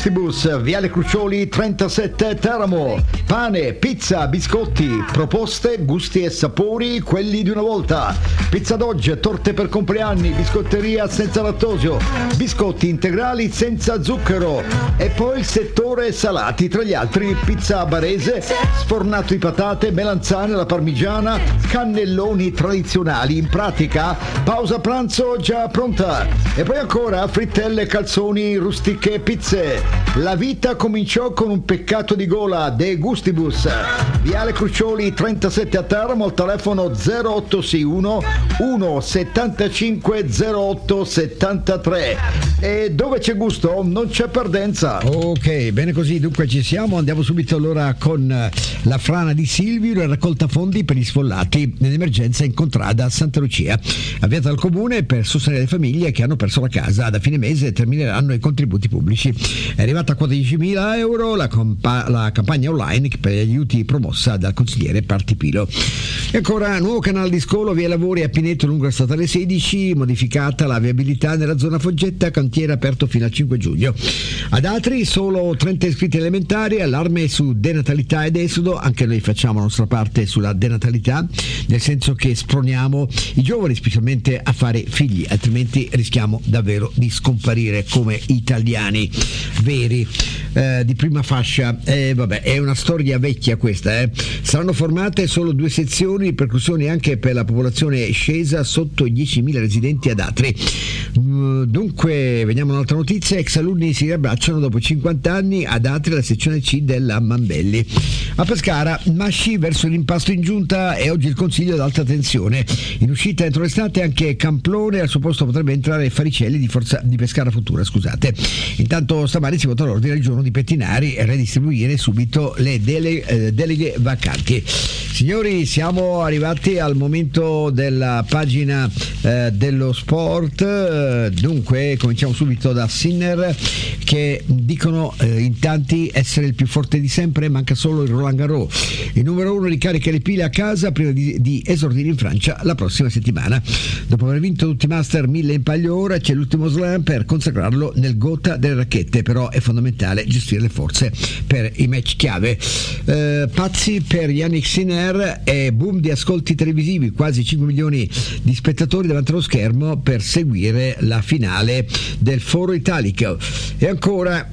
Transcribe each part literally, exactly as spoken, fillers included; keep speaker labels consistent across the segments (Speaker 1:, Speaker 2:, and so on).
Speaker 1: Gustibus, Viale Crucioli trentasette Teramo. Pane, pizza, biscotti, proposte, gusti e sapori, quelli di una volta. Pizza d'oggi, torte per compleanni, biscotteria senza lattosio, biscotti integrali senza zucchero. E poi il settore salati, tra gli altri pizza barese, sfornato di patate, melanzane alla parmigiana, cannelloni tradizionali. In pratica, pausa pranzo già pronta. E poi ancora frittelle, calzoni, rustiche, pizze. La vita cominciò con un peccato di gola. De Gustibus, Viale Crucioli trentasette a Teramo, al telefono zero otto sei uno uno settantacinque zero otto settantatré. E dove c'è gusto non c'è perdenza.
Speaker 2: Ok, bene così, dunque ci siamo. Andiamo subito allora con la frana di Silvio, la raccolta fondi per gli sfollati nell'emergenza in contrada a Santa Lucia, avviata dal comune per sostenere le famiglie che hanno perso la casa. Da fine mese termineranno i contributi pubblici. È arrivata a quattordicimila euro la, compa- la campagna online per gli aiuti promossa dal consigliere Partipilo. E ancora nuovo canale di scolo, via lavori a Pineto lungo la statale sedici, modificata la viabilità nella zona Foggetta, cantiere aperto fino al cinque giugno. Ad altri solo trenta iscritti elementari, allarme su denatalità ed esodo. Anche noi facciamo la nostra parte sulla denatalità, nel senso che sproniamo i giovani specialmente a fare figli, altrimenti rischiamo davvero di scomparire come italiani veri. Eh, di prima fascia, eh, vabbè, è una storia vecchia questa, eh. Saranno formate solo due sezioni, ripercussioni anche per la popolazione scesa sotto i diecimila residenti ad Atri. Uh, dunque, veniamo a un'altra notizia: ex alunni si riabbracciano dopo cinquanta anni ad Atri, la sezione C della Mambelli. A Pescara, Masci verso l'impasto in giunta e oggi il consiglio ad alta tensione. In uscita entro l'estate anche Camplone, al suo posto potrebbe entrare Faricelli di, Forza, di Pescara Futura, scusate. Intanto stamani si vota l'ordine del giorno di Pettinari e redistribuire subito le dele, eh, deleghe vacanti. Signori, siamo arrivati al momento della pagina eh, dello sport. Eh, dunque cominciamo subito da Sinner, che dicono eh, in tanti essere il più forte di sempre, manca solo il Roland Garros. Il numero uno ricarica le pile a casa prima di, di esordire in Francia la prossima settimana. Dopo aver vinto tutti i Master mille in palio ora, c'è l'ultimo slam per consacrarlo nel gotha delle racchette, però è fondamentale gestire le forze per i match chiave. Eh, pazzi per Yannick Sinner e boom di ascolti televisivi, quasi cinque milioni di spettatori davanti allo schermo per seguire la finale del Foro Italico. E ancora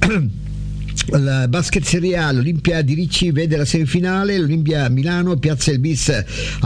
Speaker 2: la basket Serie A, l'Olimpia di Ricci vede la semifinale, l'Olimpia Milano piazza il bis